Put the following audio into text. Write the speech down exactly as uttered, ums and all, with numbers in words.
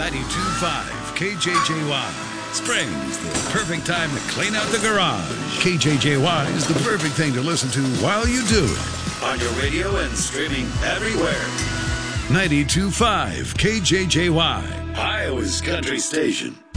ninety-two point five K J J Y. Spring's the perfect time to clean out the garage. K J J Y is the perfect thing to listen to while you do it. On your radio and streaming everywhere. ninety-two point five K J J Y, Iowa's country station.